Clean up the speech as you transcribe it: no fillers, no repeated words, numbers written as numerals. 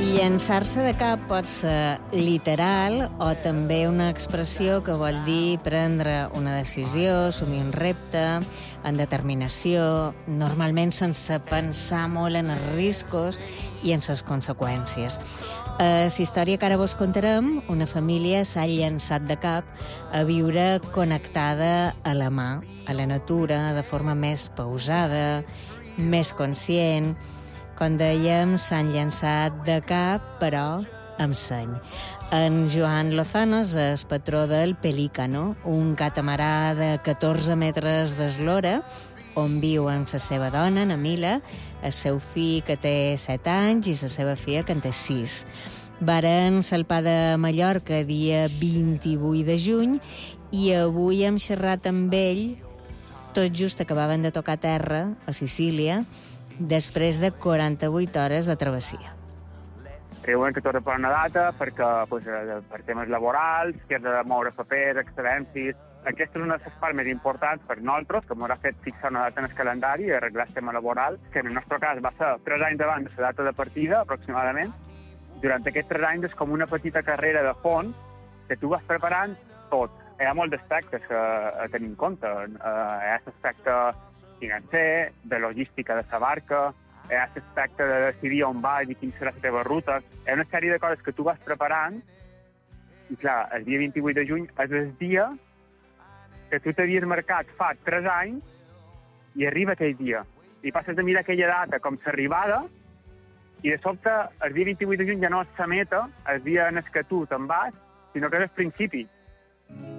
Llançar-se de cap pot ser literal o també una expressió que vol dir prendre una decisió, assumir un repte, amb determinació, normalment sense pensar molt en els riscos i en les conseqüències. A la història que ara vos contarem, una família s'ha llançat de cap a viure connectada a la mà, a la natura, de forma més pausada, més conscient. Com dèiem, s'han llançat de cap, però amb seny. En Joan Lozano és el patró del Pelícano, un catamarà de 14 metres d'eslora, on viu amb la seva dona, na Mila, el seu fill, que té 7 anys, i la seva filla, que en té 6. Varen salpar de Mallorca dia 28 de juny i avui hem xerrat amb ell, tot just acabaven de tocar terra, a Sicília, després de 48 hores de travessia. Creuen que tot per una data, perquè per temes laborals, que has de moure papers, excedències. Aquesta és una de les parts més importants per nosaltres, que ens ha fet fixar una data en el calendari i arreglar el tema laboral, que en el nostre cas va ser 3 anys abans de la data de partida, aproximadament. Durant aquests 3 anys és com una petita carrera de fons que tu vas preparant tot. Hi ha molts aspectes a tenir en compte. Hi ha l'aspecte financer, de logística de la barca, hi ha l'aspecte de decidir on vas i quina serà la teva ruta. Hi ha una sèrie de coses que tu vas preparant i, clar, el dia 28 de juny és el dia que tu t'havies marcat fa 3 anys i arriba aquell dia. I passes a mirar aquella data com s'arribada i, de sobte, el dia 28 de juny ja no és la meta, el dia en què tu te'n vas, sinó que és el principi.